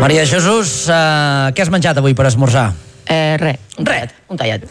Maria Jesús, què has menjat avui per esmorzar? Res, un tallat.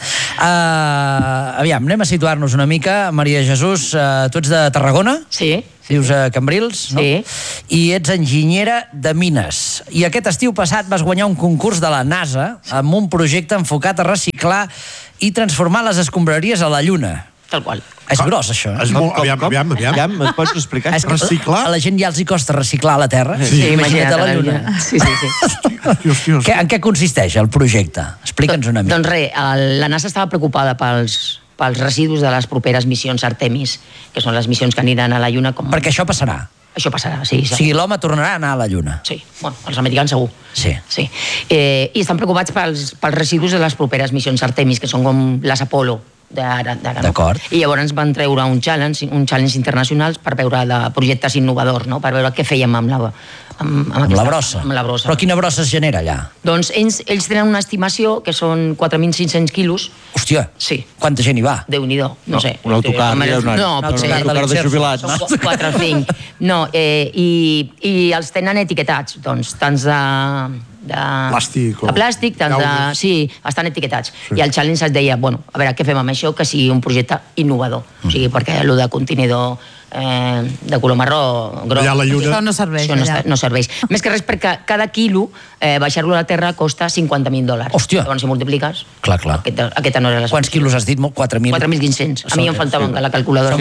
Aviam, anem a situar-nos una mica. Maria Jesús, tu ets de Tarragona? Sí. Vius a Cambrils, no? Sí. I ets enginyera de mines. I aquest estiu passat vas guanyar un concurs de la NASA amb un projecte enfocat a reciclar i transformar les escombraries a la Lluna. Tal qual. És gros, això. És molt... Aviam. Em pots explicar? Reciclar? A la gent ja els hi costa reciclar a la Terra. Sí, imagina't a la Lluna. Sí. Hòstia. En què consisteix el projecte? Explica'ns una mica. Doncs res, la NASA estava preocupada pels residus de les properes missions Artemis, que són les missions que aniran a la Lluna. Perquè això passarà. Això passarà, sí. O sigui, l'home tornarà a anar a la Lluna. Sí, bueno, els americans segur. Sí. I estan preocupats pels residus de les properes missions Artemis, que són com les Apollo d'ara. D'acord. I llavors van treure un challenge internacional per veure de projectes innovadors, no? Per veure què fèiem amb la brossa. Amb la brossa. Però quina brossa es genera allà? Doncs ells tenen una estimació que són 4.500 quilos. Hòstia, sí. Quanta gent hi va? Déu-n'hi-do, no sé. Un autocar, no, potser de jubilats. Són 4 o 5. No, i els tenen etiquetats, doncs, tants de plàstic, tant de... Sí, estan etiquetats. Sí. I el challenge es deia, bueno, a veure, què fem amb això? Que sigui un projecte innovador. O sigui, perquè allò de contenidor de color marró gros... Allà a la Lluna... Això no serveix. Això no serveix. Més que res perquè cada quilo baixar-lo a la Terra costa $50.000. Hòstia! Llavors, si multipliques... Clar. Aquesta no era la... Quants quilos has dit? 4.000? 4.500. A mi em faltaven la calculadora.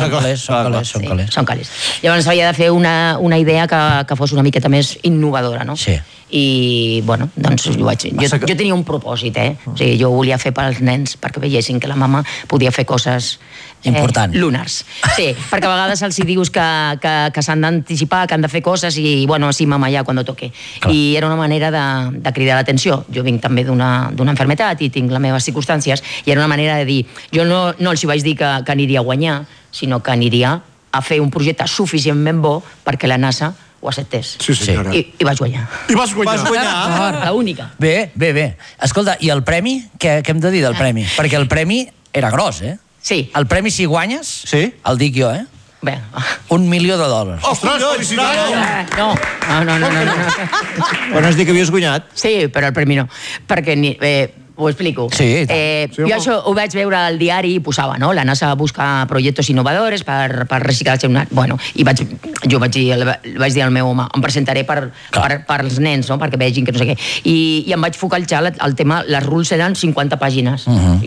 Són calés. Llavors havia de fer una idea que fos una miqueta més innovadora, no? Sí. I, bueno, doncs jo tenia un propòsit, O sigui, jo ho volia fer pels nens perquè veiessin que la mama podia fer coses lunars. Sí, perquè a vegades els hi dius que s'han d'anticipar, que han de fer coses i, bueno, sí, mama, ja, quan toque. I era una manera de cridar l'atenció. Jo vinc també d'una enfermetat i tinc les meves circumstàncies i era una manera de dir, jo no els hi vaig dir que aniria a guanyar, sinó que aniria a fer un projecte suficientment bo perquè la NASA ho acceptés. Sí, senyora. I vaig guanyar. I vas guanyar? La única. Bé. Escolta, i el premi? Què hem de dir del premi? Perquè el premi era gros, Sí. El premi, si guanyes, el dic jo, Bé. $1.000.000. Ostres, felicitats! No. Quan has dit que havies guanyat? Sí, però el premi no. Perquè ho explico. Sí, jo això ho vaig veure al diari i posava, no? La NASA busca projectes innovadors per reciclatge. Bueno, i jo vaig dir al meu home, em presentaré per als nens, no? Perquè vegin que no sé què. I em vaig focalitzar el tema, les rules eren 50 pàgines.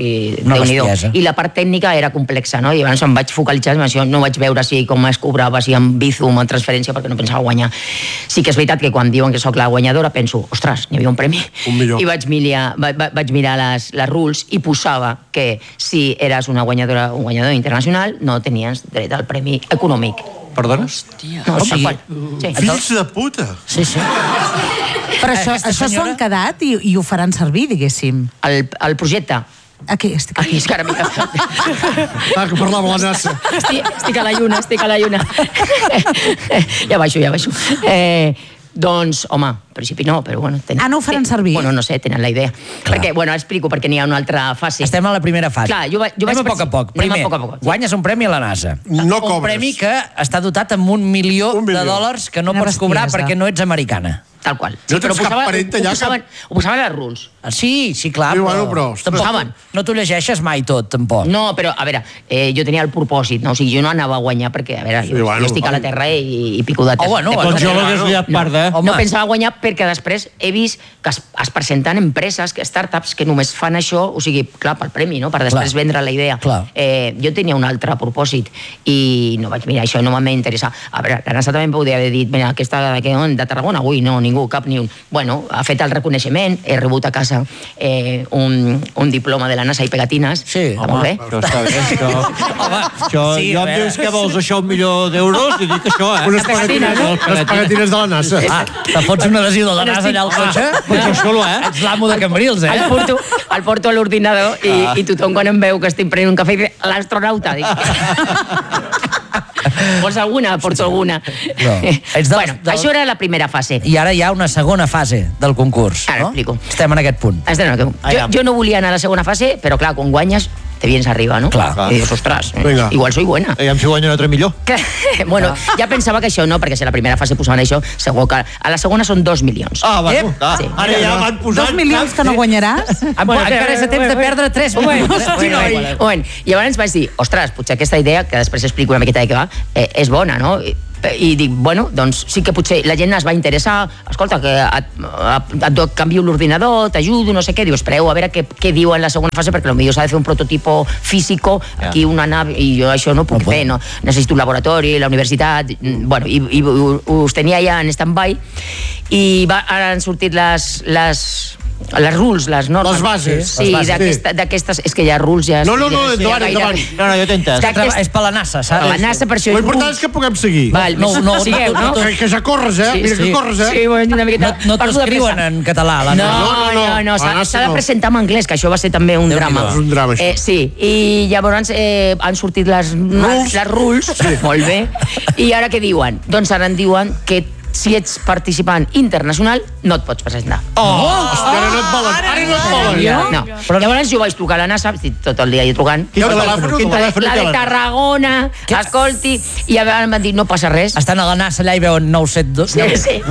I la part tècnica era complexa, no? I llavors em vaig focalitzar en això, no vaig veure com es cobrava, si amb Bizum, en transferència, perquè no pensava guanyar. Sí que és veritat que quan diuen que sóc la guanyadora penso, ostres, n'hi havia un premi. I vaig mirar les rules i posava que si eres un guanyador internacional no tenies dret al premi econòmic. Perdona? No, Fills de puta! Sí. Però això s'ho han quedat i ho faran servir, diguéssim. El projecte. Aquí, estic aquí. És que ara mica. Que parlava la NASA. Estic a la lluna. Ja baixo. Doncs, home, en principi no, però bueno... no ho faran servir? Bueno, no sé, tenen la idea. Perquè, bueno, explico, perquè n'hi ha una altra fase. Estem a la primera fase. Clar, anem a poc a poc. Primer, guanyes un premi a la NASA. No cobres. Un premi que està dotat amb $1 milió que no pots cobrar perquè no ets americana. Tal qual. No tens cap parent allà que... Ho posaven a les rules. Sí, clar, però... Tampoc no t'ho llegeixes mai tot, tampoc. No, però, a veure, jo tenia el propòsit, no? O sigui, jo no anava a guanyar perquè, a veure, jo estic a la Terra i pico de terra. Doncs jo l'hagués liat parda. No pensava guanyar perquè després he vist que es presenten empreses, startups, que només fan això, o sigui, clar, pel premi, no? Per després vendre la idea. Jo tenia un altre propòsit i no vaig mirar això, no m'interessa. A veure, la NASA també em podria haver dit, mira, aquesta de Tarragona, ui, no, ningú, cap ni un. Bueno, ha fet el reconeixement, he rebut a casa un diploma de la NASA i pegatines. Sí, molt bé. Això està bé. Jo em dius que vols això $1 milió i dic això, Unes pegatines de la NASA. Te fots un adhesiu de la NASA allà al cotxe? Pues jo solo, Ets l'amo de Cambrils, El porto a l'ordinador i tothom quan em veu que estic prenent un cafè diu, l'astronauta. Vols alguna? Porto alguna. Bueno, això era la primera fase. I ara hi ha una segona fase del concurs. Ara explico. Estem en aquest punt. Jo no volia anar a la segona fase, però clar, quan guanyes te vienes arriba, no? Clar. I dius, ostres, Vinga. igual soy buena. Aviam si guanya un altre millor. Bueno, ja pensava que això no, perquè si a la primera fase posaven això, segur que a la segona són 2 milions. Ah, bueno, Sí. ara ja van posant... 2 milions que no guanyaràs? Encara és a temps de perdre 3 milions. Bueno, i llavors vaig dir, ostres, potser aquesta idea, que després explico una miqueta de què va, és bona, no? I dic, bueno, doncs sí que potser la gent es va interessar, escolta, que et canvio l'ordinador, t'ajudo, no sé què, diu, espereu a veure què diu en la segona fase, perquè potser s'ha de fer un prototipo físico, aquí una nave, i jo això no puc fer, no? Necessito un laboratori, la universitat, bueno, i us tenia ja en stand-by, i ara han sortit les rules, les normes. Les bases. Sí, d'aquestes... És que hi ha rules ja... No, endavant. No, jo t'he entès. És per la NASA, saps? La NASA, per això... L'important és que puguem seguir. Val, sigueu, no? Que ja corres, eh? Mira que corres, eh? Sí, bueno, una miqueta... No t'escriuen en català, la NASA. No, s'ha de presentar en anglès, que això va ser també un drama. És un drama, això. Sí, i llavors han sortit les rules, molt bé, i ara què diuen? Doncs ara en diuen que si ets participant internacional, no et pots presentar. Ara no et volen. Ara no et volen. No. Però llavors jo vaig trucar a la NASA, estic tot el dia hi trucant. La de Tarragona, escolti, i em van dir, no passa res. Estan a la NASA allà i veuen 972. Sí,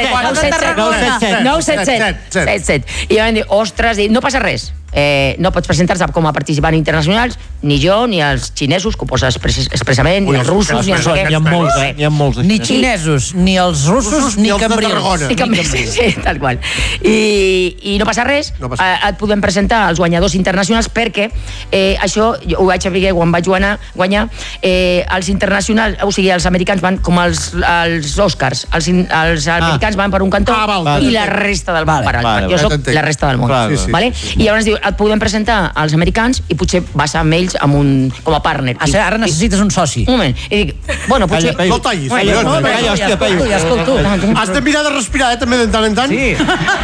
977. I em van dir, ostres, no passa res. No pots presentar-te com a participant internacionals, ni jo, ni els xinesos, que ho posa expressament, ni els russos, ni els... N'hi ha molts. Ni xinesos, ni els russos, ni cambrils. Sí, tal qual. I no passa res, et podem presentar als guanyadors internacionals, perquè això ho vaig saber quan vaig guanyar, els internacionals, o sigui, els americans van com els Oscars, els americans van per un cantó i la resta del món per l'altre. Jo soc la resta del món. I llavors diu, et podem presentar als americans i potser vas amb ells com a partner. Ara necessites un soci. Un moment. I dic, bueno, potser... No tallis. Has de mirar de respirar, també, de tant en tant. Sí.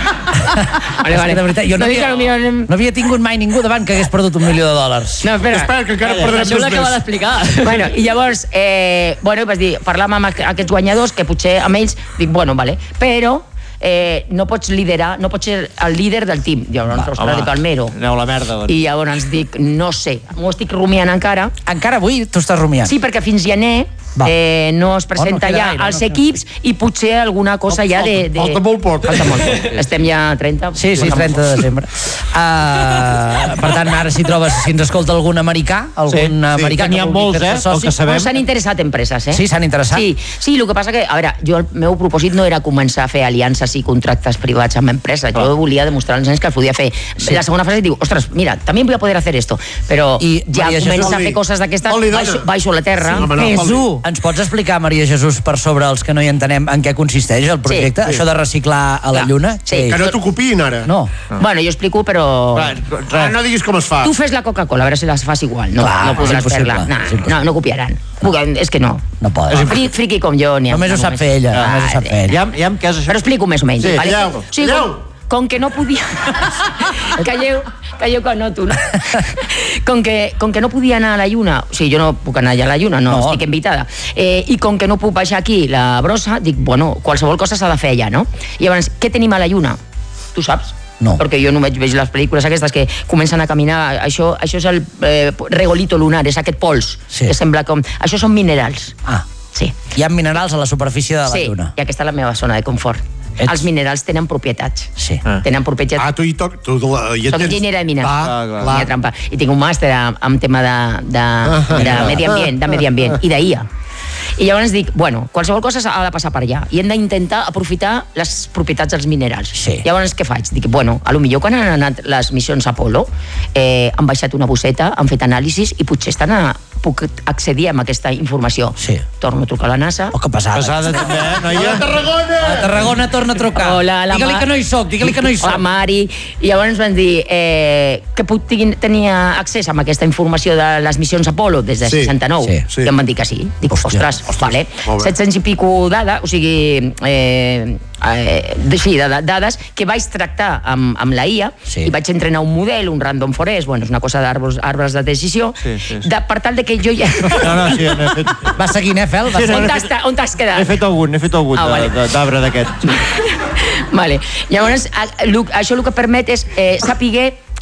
De veritat, jo no havia tingut mai ningú davant que hagués perdut $1 milió. No, espera, que encara perdrem això ho acaba d'explicar. Bueno, i llavors, vas dir, parlàvem amb aquests guanyadors, que potser amb ells, dic, bueno, vale, però no pots liderar, no pots ser el líder del team. Llavors, ostres, dic, Almero. Aneu a la merda. I llavors dic, no sé, m'ho estic rumiant encara. Encara avui t'ho estàs rumiant? Sí, perquè fins gener no es presenta ja als equips i potser alguna cosa ja de... Falta molt poc. Estem ja a 30. Sí, 30 de desembre. Per tant, ara si ens escolta algun americà, americà n'hi ha molts, el que sabem. S'han interessat empreses, Sí, s'han interessat. Sí, el que passa que, a veure, jo el meu propòsit no era començar a fer aliances i contractes privats amb empreses. Jo volia demostrar als nens que es podia fer. La segona fase diu, ostres, mira, també voy a poder hacer esto. Però ja comença a fer coses d'aquestes, baixo la terra. Ens pots explicar, Maria Jesús, per sobre els que no hi entenem, en què consisteix el projecte? Això de reciclar a la Lluna? Sí. Que no t'ocupin, ara. No. Bueno, jo explico, però... No diguis com es fa. Tu fes la Coca-Cola, a veure si les fas igual. No podràs fer-la. No copiaran. És que no. No poden. Friqui com jo, n'hi ha. Només ho sap fer ella. Ja em casa això. Però explico més o menys. Calleu. Com que no podia... Calleu, que no, tu no. Com que no podia anar a la Lluna, o sigui, jo no puc anar allà a la Lluna, no estic invitada, i com que no puc baixar aquí la brossa, dic, bueno, qualsevol cosa s'ha de fer allà, no? I llavors, què tenim a la Lluna? Tu saps? No. Perquè jo només veig les pel·lícules aquestes que comencen a caminar, això és el regolito lunar, és aquest pols, que sembla com... Això són minerals. Sí. Hi ha minerals a la superfície de la Lluna. Sí, i aquesta és la meva zona de confort. Els minerals tenen propietats. Sí. Tenen propietats. Tu Soc enginyera de mines. Clar. I tinc un màster en tema de medi ambient i d'IA. I llavors dic, bueno, qualsevol cosa ha de passar per allà i hem d'intentar aprofitar les propietats dels minerals. Llavors, què faig? Dic, bueno, potser quan han anat les missions Apollo han baixat una bosseta, han fet anàlisis i potser puc accedir a aquesta informació. Torno a trucar a la NASA. Que pesada. Pesada també, noia. A Tarragona torna a trucar. Digue-li que no hi soc, La Mari. I llavors van dir que puc tenir accés a aquesta informació de les missions Apollo des de 69. I em van dir que sí. Dic, ostres, vale. 700 i pico dades, o sigui, dades que vaig tractar amb la IA i vaig entrenar un model, un random forest, bueno, és una cosa d'arbres de decisió, per tal de que jo ja... Va seguint, Fel? On t'has quedat? He fet algun d'arbre d'aquest. Vale. Llavors, això el que permet és saber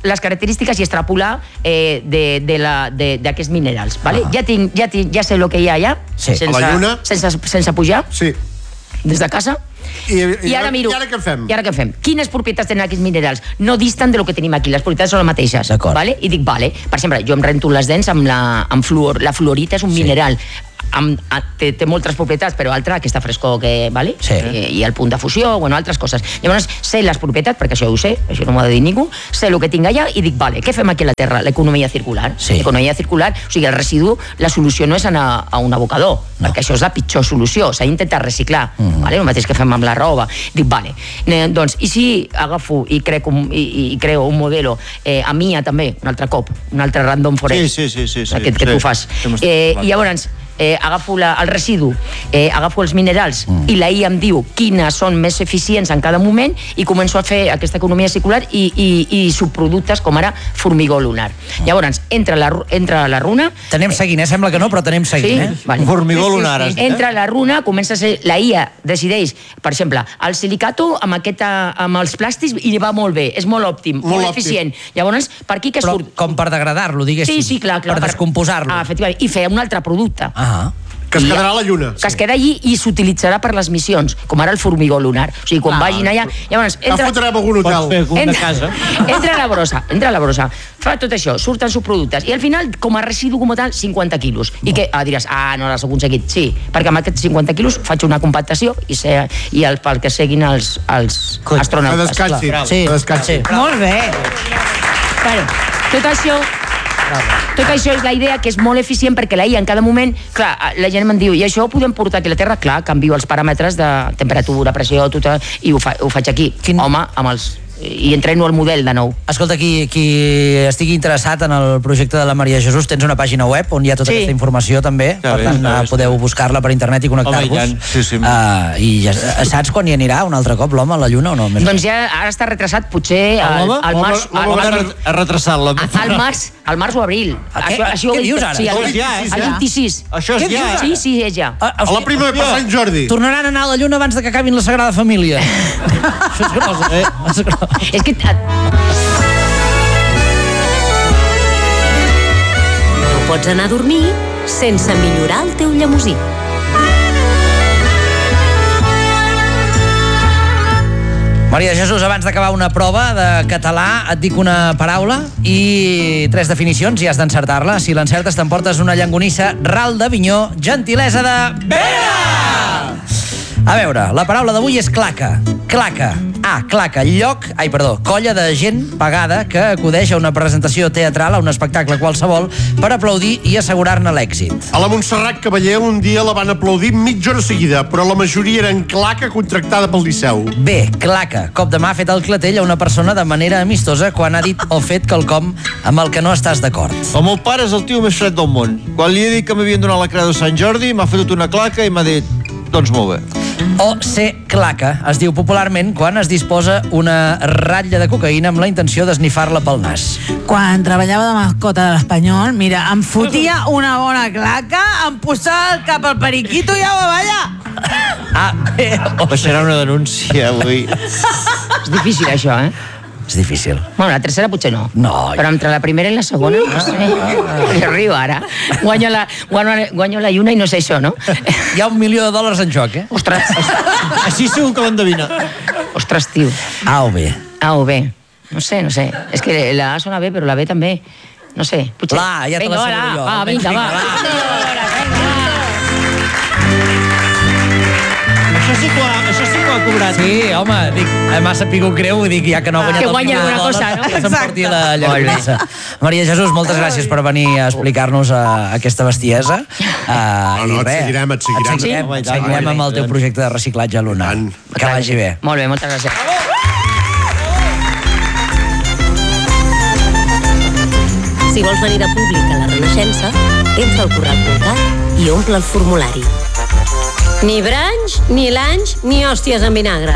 les característiques i extrapolar d'aquests minerals. Vale? Ja sé el que hi ha allà, sense pujar, des de casa. I ara miro. I ara què fem? I ara què fem? Quines propietats tenen aquests minerals? No disten del que tenim aquí, les propietats són les mateixes. Vale? I dic, vale, per exemple, jo em rento les dents amb fluor. La fluorita és un mineral. Té moltes propietats, però altra, aquesta frescor que, vale? I el punt de fusió, bueno, altres coses. Llavors, sé les propietats, perquè això ho sé, això no m'ho ha de dir ningú, sé el que tinc allà i dic, vale, què fem aquí a la Terra? L'economia circular. L'economia circular, o sigui, el residu, la solució no és anar a un abocador, perquè això és la pitjor solució, s'ha d'intentar reciclar, vale? El mateix que fem amb la roba. Dic, vale, doncs, i si agafo i creo un modelo, a Mia també, un altre cop, un altre Random Forest, aquest que tu fas. I llavors, agafo el residu, agafo els minerals i la IA em diu quines són més eficients en cada moment i començo a fer aquesta economia circular i subproductes com ara formigó lunar. Llavors, entra la runa... T'anem seguint, sembla que no, però t'anem seguint. Formigó lunar. Entra la runa, comença a ser... La IA decideix, per exemple, el silicato amb els plàstics i va molt bé, és molt òptim, molt eficient. Llavors, per aquí que surt... Però com per degradar-lo, diguéssim. Sí, clar. Per descomposar-lo. Efectivament, i fer un altre producte. Que es quedarà a la Lluna. Que es queda allí i s'utilitzarà per les missions, com ara el formigó lunar. O sigui, quan vagin allà... Llavors, fotrem algun hotel. Pots fer alguna casa. Entra a la brossa, fa tot això, surten subproductes, i al final, com a residu com a tal, 50 quilos. I que diràs, no l'has aconseguit. Sí, perquè amb aquests 50 quilos faig una compactació i pel que seguin els astronautes. Que descansi. Molt bé. Tot això és la idea, que és molt eficient perquè la IA en cada moment, clar, la gent em diu, i això ho podem portar aquí a la Terra? Clar, canvio els paràmetres de temperatura, pressió, tot, i ho faig aquí. Home, amb els... i entreno el model de nou. Escolta, qui estigui interessat en el projecte de la Maria Jesús, tens una pàgina web on hi ha tota aquesta informació també, per tant podeu buscar-la per internet i connectar-vos. I ja saps quan hi anirà un altre cop l'home a la Lluna o no? Doncs ja ara està retrasat, potser al març... Ha retrasat-la. Al març o abril. Què dius ara? Sí, el 26. Això és ja? Sí, és ja. A la prima de Sant Jordi. Tornaran a anar a la Lluna abans que acabin la Sagrada Família. Això és gros. És que... No pots anar a dormir sense millorar el teu llemosí. Maria Jesús, abans d'acabar una prova de català, et dic una paraula i 3 definicions i has d'encertar-la. Si l'encertes t'emportes una llangonissa ral d'Avinyó, gentilesa de... Vera! A veure, la paraula d'avui és claca. Claca. Claca, colla de gent pagada que acudeix a una presentació teatral, a un espectacle qualsevol, per aplaudir i assegurar-ne l'èxit. A la Montserrat Caballé un dia la van aplaudir mitja hora seguida, però la majoria eren claca contractada pel Liceu. B, claca. Cop de mà fet el clatell a una persona de manera amistosa quan ha dit o fet quelcom amb el que no estàs d'acord. El meu pare és el tio més fred del món. Quan li he dit que m'havien donat la creu de Sant Jordi, m'ha fotut una claca i m'ha dit, doncs molt bé. O C, claca. Es diu popularment quan es disposa una ratlla de cocaïna amb la intenció d'esnifar-la pel nas. Quan treballava de mascota de l'Espanyol, mira, em fotia una bona claca, em posava el cap al periquito i au, avall. Serà una denúncia avui. És difícil això, És difícil. Bueno, la tercera potser no. No. Però entre la primera i la segona, no sé. Jo riu ara. Guanyo la lluna i no sé això, no? Hi ha $1 milió en joc, Ostres. Així segur que l'endevina. Ostres, tio. A o B? A o B. No sé. És que la A sona bé, però la B també. No sé, potser... La, ja te l'asseguro jo. Vinga, va. Això sí que ho ha cobrat. Sí, home, dic, m'ha sapigut greu, dic, ja que no ha guanyat que guanya alguna cosa, no? Que s'emporti la llagonissa. Maria Jesús, moltes gràcies per venir a explicar-nos aquesta bestiesa. Et seguirem amb el teu projecte de reciclatge lunar. Que vagi bé. Molt bé, moltes gràcies. Si vols venir a públic a la Renaixença, entra al corral.cat i omple el formulari. Ni branys, ni lanys, ni hòsties en vinagre.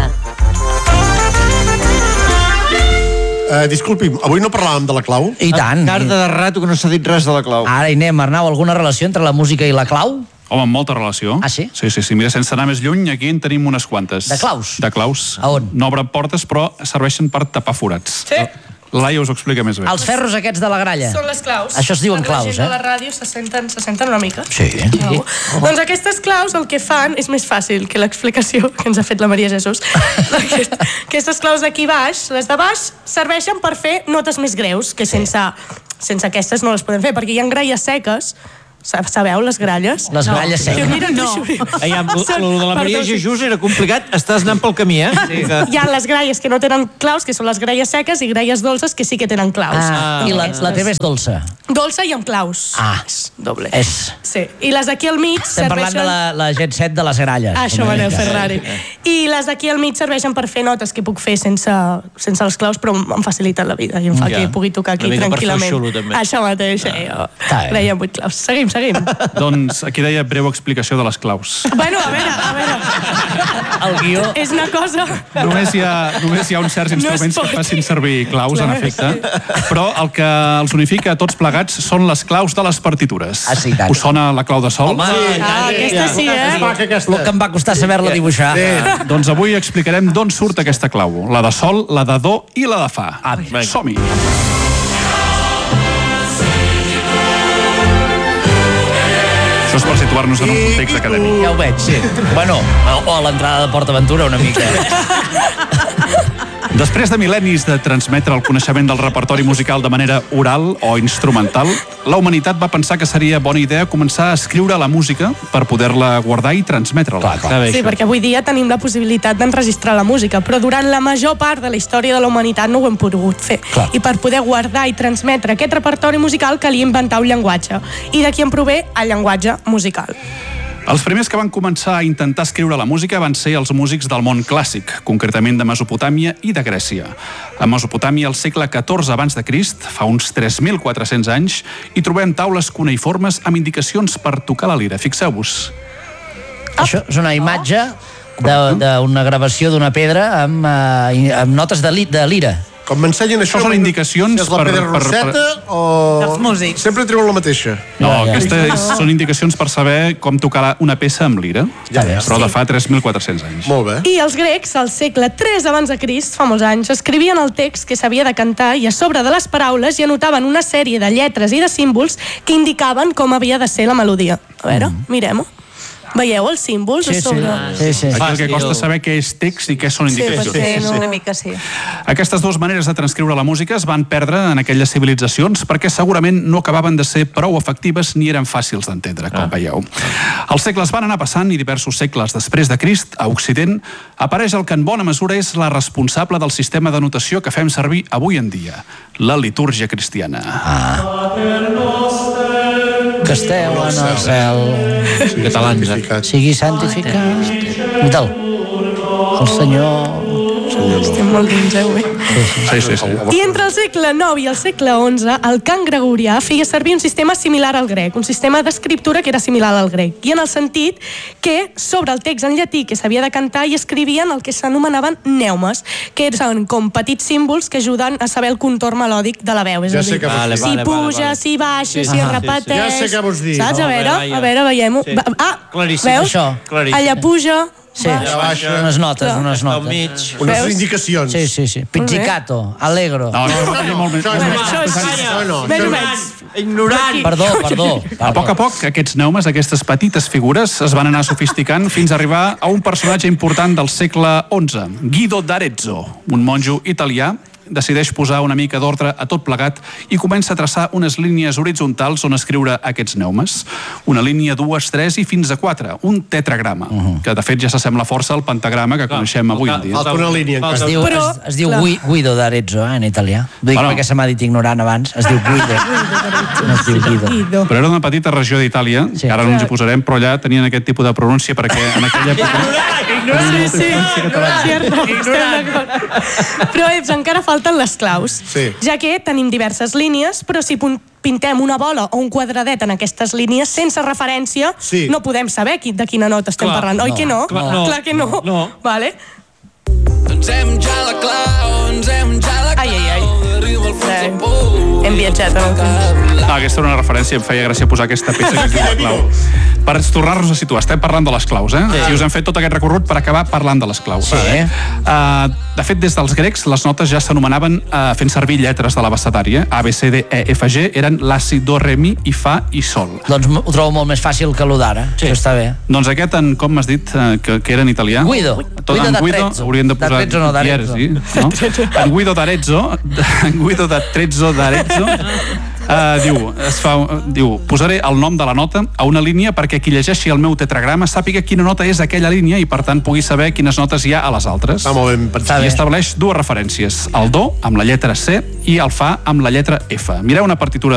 Disculpi, avui no parlàvem de la clau? I tant. Carta de rato que no s'ha dit res de la clau. Ara hi anem, Arnau, alguna relació entre la música i la clau? Home, molta relació. Ah, sí? Sí. Mira, sense anar més lluny, aquí en tenim unes quantes. De claus? De claus. A on? No obren portes, però serveixen per tapar forats. Sí. Laia us ho explica més bé. Els ferros aquests de la gralla. Són les claus. Això es diuen claus, La gent de la ràdio se senten una mica. Sí. Doncs aquestes claus el que fan és més fàcil que l'explicació que ens ha fet la Maria Jesús. Aquestes claus d'aquí baix, les de baix, serveixen per fer notes més greus, que sense aquestes no les podem fer, perquè hi ha gralles seques. Sabeu, les gralles? Les gralles seques. Lo de la Maria Jesús era complicat, estàs anant pel camí, eh? Hi ha les gralles que no tenen claus, que són les gralles seques, i gralles dolces, que sí que tenen claus. I la teva és dolça. Dolça i amb claus. Doble. Sí. I les d'aquí al mig Estem serveixen... parlant de la jet set de les gralles. Això, Manel Ferrari. I les d'aquí al mig serveixen per fer notes que puc fer sense els claus, però em faciliten la vida i em fa que pugui tocar aquí tranquil·lament. Xulo, també. Això mateix, jo creia 8 claus. Seguim. Doncs aquí deia breu explicació de les claus. Bueno, a veure. El guió... És una cosa... Només hi ha uns certs instruments que facin servir claus, en efecte, però el que els unifica a tots plegats són les claus de les partitures. Sí, tant. Us sona la clau de sol? Aquesta sí, El que em va costar saber-la dibuixar. Doncs avui explicarem d'on surt aquesta clau. La de sol, la de do i la de fa. Som-hi! Això és per situar-nos en un context acadèmic. Ja ho veig, sí. Bueno, o a l'entrada de PortAventura una mica. Després de mil·lennis de transmetre el coneixement del repertori musical de manera oral o instrumental, la humanitat va pensar que seria bona idea començar a escriure la música per poder-la guardar i transmetre-la. Sí, perquè avui dia tenim la possibilitat d'enregistrar la música, però durant la major part de la història de la humanitat no ho hem pogut fer. I per poder guardar i transmetre aquest repertori musical calia inventar un llenguatge. I d'aquí en prové el llenguatge musical. Els primers que van començar a intentar escriure la música van ser els músics del món clàssic, concretament de Mesopotàmia i de Grècia. A Mesopotàmia, al segle XIV abans de Crist, fa uns 3.400 anys, hi trobem taules cuneïformes amb indicacions per tocar la lira. Fixeu-vos. Això és una imatge d'una gravació d'una pedra amb notes de lira. Com m'ensenyen això... Són indicacions és la pedra roseta o... dels músics. Sempre treuen la mateixa. No, aquestes són indicacions per saber com tocar una peça amb lira, però de fa 3.400 anys. Molt bé. I els grecs, al segle III abans de Crist, fa molts anys, escrivien el text que s'havia de cantar i a sobre de les paraules hi anotaven una sèrie de lletres i de símbols que indicaven com havia de ser la melodia. A veure, mirem-ho. Veieu els símbols a sobre? Sí. Aquí el que costa saber què és text i què són indicacions. Sí, una mica sí. Aquestes dues maneres de transcriure la música es van perdre en aquelles civilitzacions perquè segurament no acabaven de ser prou efectives ni eren fàcils d'entendre, com veieu. Els segles van anar passant i diversos segles després de Crist, a Occident, apareix el que en bona mesura és la responsable del sistema de notació que fem servir avui en dia, la litúrgia cristiana. Que esteu en el cel. Catalans, Sigui santificat. Vital. El Senyor... Estem molt dins, avui. Sí. I entre el segle IX i el segle XI, el cant gregorià feia servir un sistema similar al grec, un sistema d'escriptura que era similar al grec, i en el sentit que sobre el text en llatí que s'havia de cantar hi escrivien el que s'anomenaven neumes, que eren com petits símbols que ajuden a saber el contorn melòdic de la veu. És a dir, si puja, si baixa, si es repeteix... Ja sé què vols dir. Saps? A veure, veiem-ho. Veus? Allà puja... Sí, unes notes. Unes indicacions. Sí. Pizzicato, allegro. Ignorant. Perdó. A poc, aquests neumes, aquestes petites figures, es van anar sofisticant fins a arribar a un personatge important del segle XI, Guido d'Arezzo, un monjo italià decideix posar una mica d'ordre a tot plegat i comença a traçar unes línies horitzontals on escriure aquests neumes. Una línia, 2, 3 i fins a 4. Un tetragrama, que de fet ja s'assembla força al pentagrama que coneixem avui en dia. Falta una línia. Es diu Guido d'Arezzo, en italià. Ho dic perquè se m'ha dit ignorant abans. Es diu Guido. No es diu Guido. Però era una petita regió d'Itàlia, que ara no ens hi posarem, però allà tenien aquest tipus de pronúncia perquè en aquella època... Sí, estem d'acord. Però encara falten les claus, ja que tenim diverses línies, però si pintem una bola o un quadradet en aquestes línies sense referència, no podem saber de quina nota estem parlant. Oi que no? Clar que no. Vale? Ai. Hem viatjat en el temps. Aquesta era una referència, em feia gràcia posar aquesta peça que es diu la clau. Per tornar-nos a situar, estem parlant de les claus, I us hem fet tot aquest recorregut per acabar parlant de les claus. De fet, des dels grecs, les notes ja s'anomenaven fent servir lletres de l'abecedari. A, B, C, D, E, F, G eren la, si, do, re, mi, i fa i sol. Doncs ho trobo molt més fàcil que lo d'ara. Sí. Això està bé. Doncs aquest, com m'has dit, que era en italià? Guido. Guido d'Arezzo. Hauríem de posar Giersi, no? En Guido d'Arezzo, diu, posaré el nom de la nota a una línia perquè qui llegeixi el meu tetragrama sàpiga quina nota és aquella línia i per tant pugui saber quines notes hi ha a les altres. Està molt ben pensat. I estableix dues referències, el do amb la lletra C i el fa amb la lletra F. Mireu una partitura